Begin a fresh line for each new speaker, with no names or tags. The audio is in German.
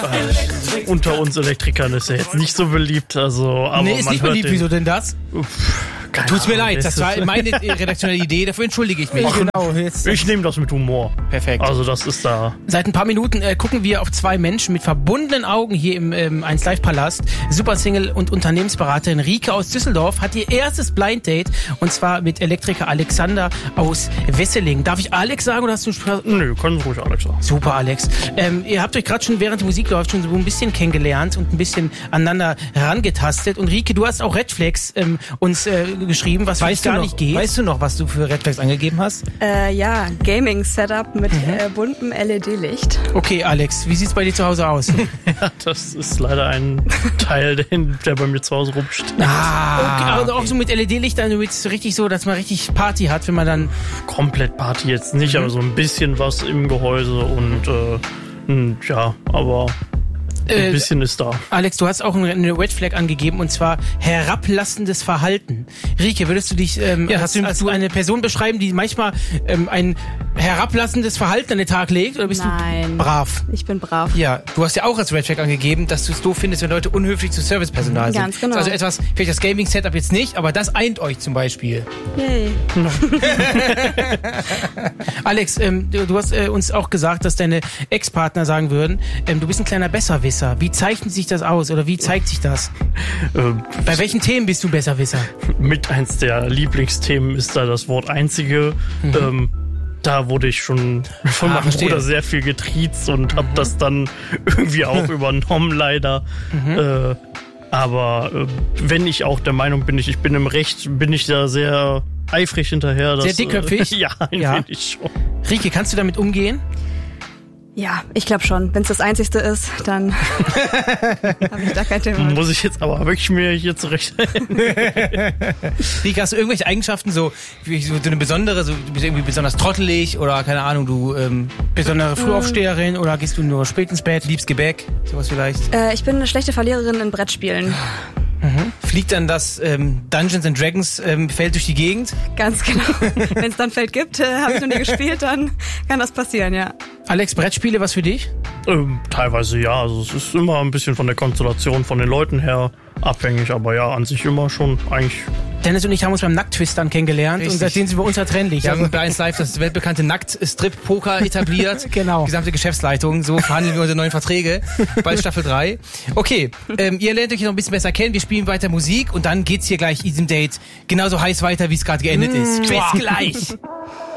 Unter uns Elektrikern ist er jetzt nicht so beliebt, also. Aber
nee, ist
man
nicht
hört
beliebt, wieso denn das? Tut's mir leid, das war meine redaktionelle Idee, dafür entschuldige ich mich.
Genau, ich nehme das mit Humor.
Perfekt.
Also das ist da.
Seit ein paar Minuten gucken wir auf zwei Menschen mit verbundenen Augen hier im 1Live-Palast. Supersingle und Unternehmensberaterin Rike aus Düsseldorf hat ihr erstes Blind Date und zwar mit Elektriker Alexander aus Wesseling. Darf ich Alex sagen oder hast du...
Nö, können Sie ruhig Alex sagen.
Super, Alex. Ihr habt euch gerade schon während die Musik läuft schon so ein bisschen kennengelernt und ein bisschen aneinander herangetastet. Und Rike, du hast auch Redflex uns geschrieben, was gar nicht geht.
Weißt du noch, was du für Redflex angegeben hast?
Ja, Gaming-Setup mit buntem LED-Licht.
Okay, Alex, wie sieht's bei dir zu Hause aus?
Ja, das ist leider ein Teil, der bei mir zu Hause rumsteht.
Okay, also auch so mit LED-Licht, dann wird es richtig so, dass man richtig Party hat, wenn man dann...
Komplett Party jetzt nicht, aber so ein bisschen was im Gehäuse und ja, aber... Ein bisschen ist da.
Alex, du hast auch eine Red Flag angegeben und zwar herablassendes Verhalten. Rike, würdest du dich als eine Person beschreiben, die manchmal ein herablassendes Verhalten an den Tag legt? Oder bist
Nein.
du brav?
Ich bin brav.
Ja, du hast ja auch als Red Flag angegeben, dass du es doof findest, wenn Leute unhöflich zu Servicepersonal sind.
Ganz genau.
Also etwas, vielleicht das Gaming-Setup jetzt nicht, aber das eint euch zum Beispiel.
Yay.
Alex, du hast uns auch gesagt, dass deine Ex-Partner sagen würden, du bist ein kleiner Besserwisser. Wie zeichnet sich das aus oder wie zeigt sich das? Bei welchen Themen bist du Besserwisser?
Mit eins der Lieblingsthemen ist da das Wort Einzige. Da wurde ich schon von meinem Bruder sehr viel getriezt und habe das dann irgendwie auch übernommen, leider. Aber wenn ich auch der Meinung bin, ich bin im Recht, bin ich da sehr eifrig hinterher.
Sehr dickköpfig?
Ja, ein wenig schon.
Rike, kannst du damit umgehen?
Ja, ich glaube schon. Wenn es das Einzigste ist, dann habe ich da kein Thema.
Muss ich jetzt aber wirklich mir hier zurecht.
Rike, hast du irgendwelche Eigenschaften, so eine besondere, so du bist irgendwie besonders trottelig oder keine Ahnung, du
besondere Frühaufsteherin oder gehst du nur spät ins Bett?
Liebst Gebäck, sowas vielleicht?
Ich bin eine schlechte Verliererin in Brettspielen.
Fliegt dann das Dungeons and Dragons Feld durch die Gegend?
Ganz genau. Wenn es dann Feld gibt, habe ich noch nie gespielt, dann kann das passieren, ja.
Alex, Brettspiele, was für dich?
Teilweise ja, also es ist immer ein bisschen von der Konstellation von den Leuten her abhängig, aber ja, an sich immer schon eigentlich.
Dennis und ich haben uns beim Nackttwistern kennengelernt. Richtig. Und seitdem sind wir unzertrennlich.
Wir haben bei 1Live das weltbekannte Nackt-Strip-Poker etabliert.
Genau.
Gesamte Geschäftsleitung, so verhandeln wir unsere neuen Verträge. Bald Staffel 3. Okay, ihr lernt euch noch ein bisschen besser kennen, wir spielen weiter Musik und dann geht's hier gleich in diesem Date genauso heiß weiter, wie es gerade geendet ist. Bis gleich!